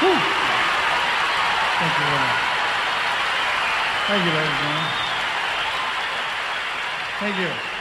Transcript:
Whew. Thank you very much. Thank you, ladies and gentlemen. Thank you.